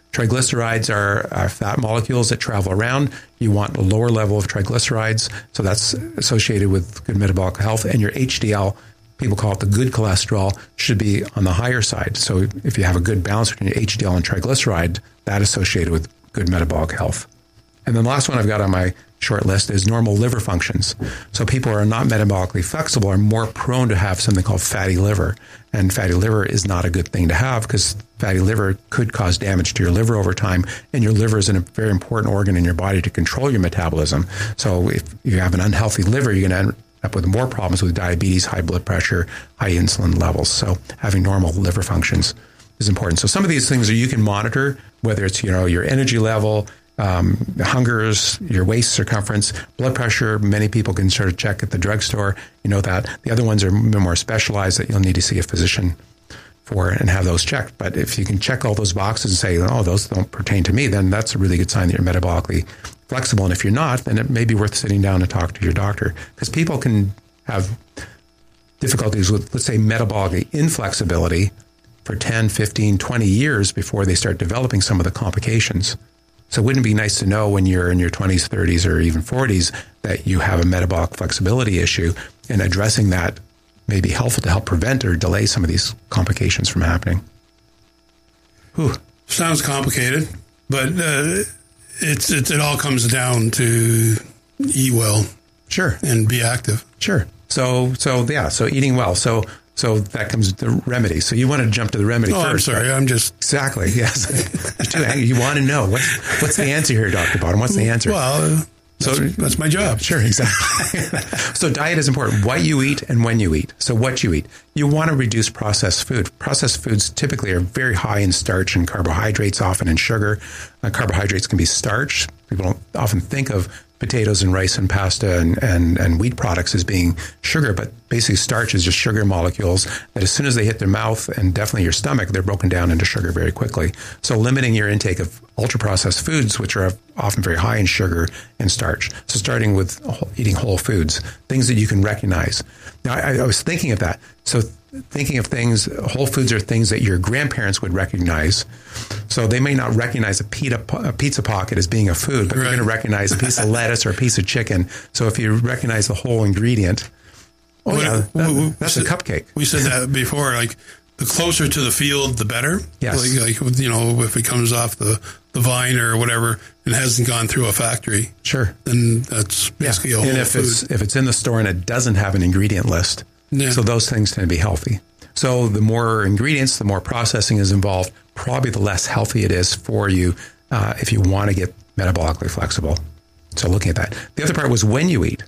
Triglycerides are fat molecules that travel around. You want a lower level of triglycerides, so that's associated with good metabolic health. And your HDL, people call it the good cholesterol, should be on the higher side. So if you have a good balance between your HDL and triglyceride, that associated with good metabolic health. And then the last one I've got on my short list is normal liver functions. So people who are not metabolically flexible are more prone to have something called fatty liver. And fatty liver is not a good thing to have because fatty liver could cause damage to your liver over time. And your liver is a very important organ in your body to control your metabolism. So if you have an unhealthy liver, you're going to end up with more problems with diabetes, high blood pressure, high insulin levels. So having normal liver functions is important. So some of these things that you can monitor, whether it's, your energy level, hungers, your waist circumference, blood pressure. Many people can sort of check at the drugstore. You know that. The other ones are more specialized that you'll need to see a physician for and have those checked. But if you can check all those boxes and say, oh, those don't pertain to me, then that's a really good sign that you're metabolically flexible. And if you're not, then it may be worth sitting down and talk to your doctor, because people can have difficulties with, let's say, metabolic inflexibility for 10, 15, 20 years before they start developing some of the complications. So wouldn't it be nice to know when you're in your 20s, 30s, or even 40s that you have a metabolic flexibility issue, and addressing that may be helpful to help prevent or delay some of these complications from happening. Whew. Sounds complicated, but it all comes down to eat well. Sure. And be active. Sure. So eating well. So that comes to the remedy. So you want to jump to the remedy first. I'm sorry. Right? I'm just... Exactly, yes. You want to know. What's the answer here, Dr. Bottom? What's the answer? Well, that's my job. Sure, exactly. So diet is important. What you eat and when you eat. So what you eat. You want to reduce processed food. Processed foods typically are very high in starch and carbohydrates, often in sugar. Carbohydrates can be starch. People don't often think of potatoes and rice and pasta and wheat products as being sugar, but basically starch is just sugar molecules that as soon as they hit their mouth and definitely your stomach, they're broken down into sugar very quickly. So limiting your intake of ultra-processed foods, which are often very high in sugar and starch. So starting with eating whole foods, things that you can recognize. Now, I was thinking of that. So thinking of things, whole foods are things that your grandparents would recognize. So they may not recognize a pizza pocket as being a food, but they're going to recognize a piece of lettuce or a piece of chicken. So if you recognize the whole ingredient, that's a cupcake. We said that before, like the closer to the field, the better. Yes. Like if it comes off the vine or whatever and hasn't gone through a factory. Sure. Then that's basically a whole food. If it's in the store and it doesn't have an ingredient list, so those things tend to be healthy. So the more ingredients, the more processing is involved, probably the less healthy it is for you if you want to get metabolically flexible. So looking at that. The other part was when you eat.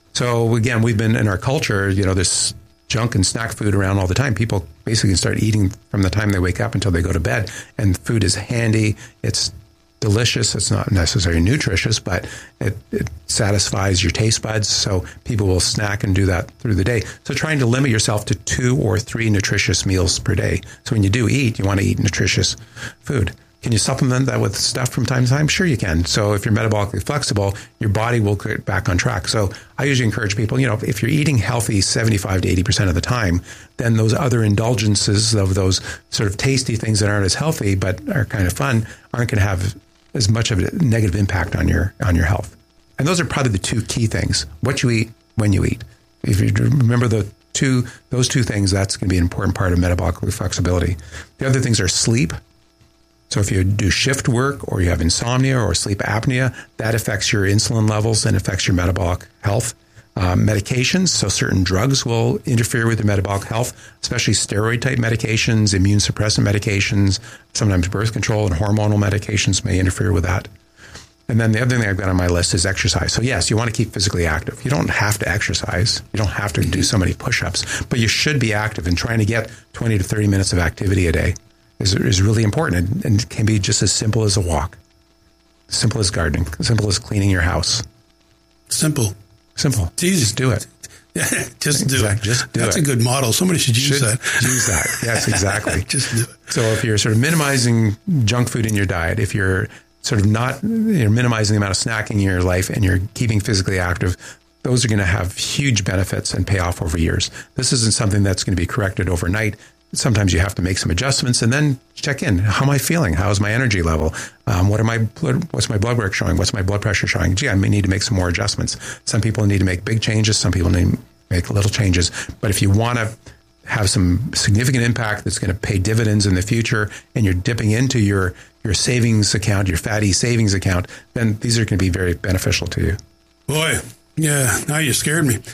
So again, we've been in our culture, there's junk and snack food around all the time. People basically can start eating from the time they wake up until they go to bed. And food is handy. It's delicious. It's not necessarily nutritious, but it satisfies your taste buds. So people will snack and do that through the day. So trying to limit yourself to 2 or 3 nutritious meals per day. So when you do eat, you want to eat nutritious food. Can you supplement that with stuff from time to time? Sure you can. So if you're metabolically flexible, your body will get back on track. So I usually encourage people, if you're eating healthy 75 to 80% of the time, then those other indulgences of those sort of tasty things that aren't as healthy but are kind of fun aren't going to have as much of a negative impact on your health. And those are probably the 2 key things: what you eat, when you eat. If you remember those 2 things, that's going to be an important part of metabolic flexibility. The other things are sleep. So if you do shift work or you have insomnia or sleep apnea, that affects your insulin levels and affects your metabolic health. Medications, so certain drugs will interfere with your metabolic health, especially steroid-type medications, immune suppressant medications, sometimes birth control and hormonal medications may interfere with that. And then the other thing I've got on my list is exercise. So yes, you want to keep physically active. You don't have to exercise. You don't have to do so many push-ups, but you should be active, and trying to get 20 to 30 minutes of activity a day is really important, and can be just as simple as a walk, simple as gardening, simple as cleaning your house. Simple. It's easy. Just do it. Yeah, just do it. Just do That's it. a good model. Somebody should use that. Use that. Yes, exactly. Just do it. So if you're sort of minimizing junk food in your diet, if you're sort of not minimizing the amount of snacking in your life, and you're keeping physically active, those are going to have huge benefits and pay off over years. This isn't something that's going to be corrected overnight. sometimes you have to make some adjustments and then check in. How am I feeling? How's my energy level? What's my blood work showing? What's my blood pressure showing? Gee, I may need to make some more adjustments. Some people need to make big changes. Some people need to make little changes. But if you want to have some significant impact that's going to pay dividends in the future, and you're dipping into your savings account, your fatty savings account, then these are going to be very beneficial to you. Boy, yeah, now you scared me.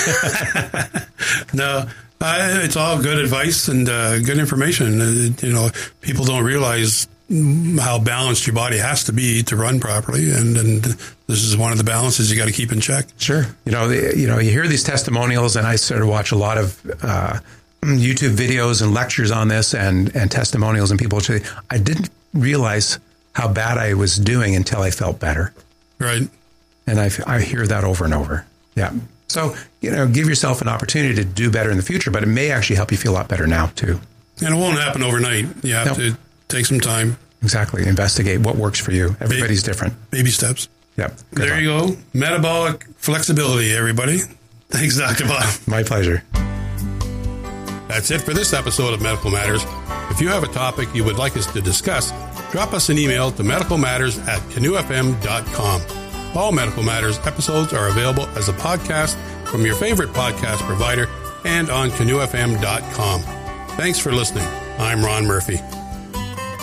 No, it's all good advice and good information. People don't realize how balanced your body has to be to run properly, and this is one of the balances you got to keep in check. Sure, you hear these testimonials, and I sort of watch a lot of YouTube videos and lectures on this and testimonials, and people say, I didn't realize how bad I was doing until I felt better. Right. And I hear that over and over. Yeah. So, give yourself an opportunity to do better in the future, but it may actually help you feel a lot better now too. And it won't happen overnight. You have to take some time. Exactly. Investigate what works for you. Everybody's different. Baby steps. Yep. There you go. Metabolic flexibility, everybody. Thanks, Dr. Bob. My pleasure. That's it for this episode of Medical Matters. If you have a topic you would like us to discuss, drop us an email to medicalmatters@canoefm.com. All Medical Matters episodes are available as a podcast from your favorite podcast provider and on canoefm.com. Thanks for listening. I'm Ron Murphy.